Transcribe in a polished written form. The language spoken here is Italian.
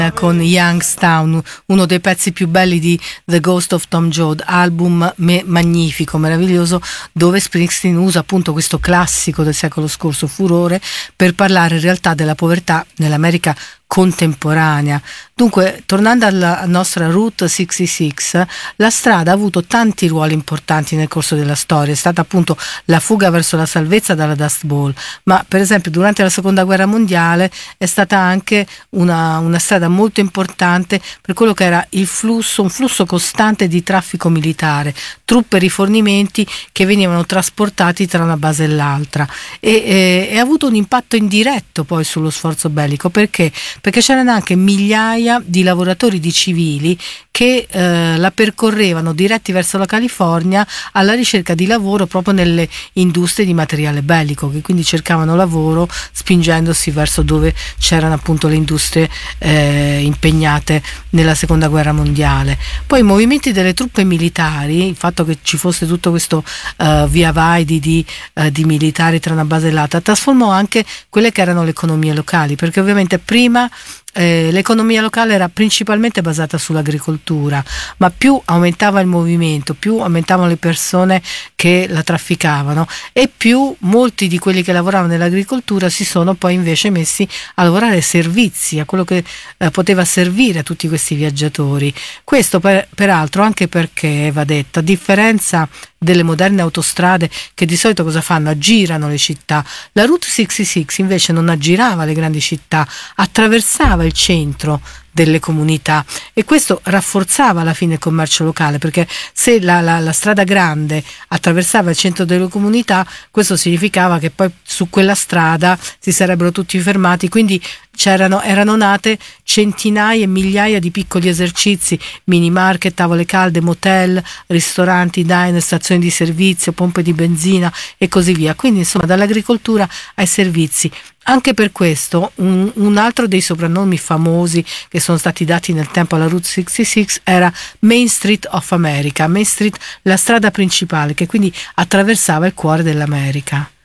con Youngstown, uno dei pezzi più belli di The Ghost of Tom Joad, album magnifico, meraviglioso, dove Springsteen usa appunto questo classico del secolo scorso, Furore, per parlare in realtà della povertà nell'America contemporanea. Dunque, tornando alla nostra Route 66, la strada ha avuto tanti ruoli importanti nel corso della storia. È stata appunto la fuga verso la salvezza dalla Dust Bowl, ma per esempio durante la seconda guerra mondiale è stata anche una strada molto importante per quello che era un flusso costante di traffico militare, truppe e rifornimenti che venivano trasportati tra una base e l'altra, e ha avuto un impatto indiretto poi sullo sforzo bellico. Perché c'erano anche migliaia di lavoratori, di civili che la percorrevano diretti verso la California alla ricerca di lavoro proprio nelle industrie di materiale bellico, che quindi cercavano lavoro spingendosi verso dove c'erano appunto le industrie impegnate nella seconda guerra mondiale. Poi i movimenti delle truppe militari, il fatto che ci fosse tutto questo via vai di militari tra una base e l'altra, trasformò anche quelle che erano le economie locali, perché ovviamente prima l'economia locale era principalmente basata sull'agricoltura, ma più aumentava il movimento, più aumentavano le persone che la trafficavano, e più molti di quelli che lavoravano nell'agricoltura si sono poi invece messi a lavorare ai servizi, a quello che poteva servire a tutti questi viaggiatori. Questo peraltro anche perché, va detto, a differenza delle moderne autostrade che di solito cosa fanno? Aggirano le città. La Route 66 invece non aggirava le grandi città, attraversava il centro delle comunità, e questo rafforzava alla fine il commercio locale, perché se la strada grande attraversava il centro delle comunità, questo significava che poi su quella strada si sarebbero tutti fermati, quindi erano nate centinaia e migliaia di piccoli esercizi, mini market, tavole calde, motel, ristoranti, diner, stazioni di servizio, pompe di benzina e così via. Quindi insomma dall'agricoltura ai servizi. Anche per questo un altro dei soprannomi famosi che sono stati dati nel tempo alla Route 66 era Main Street of America, Main Street, la strada principale, che quindi attraversava il cuore dell'America.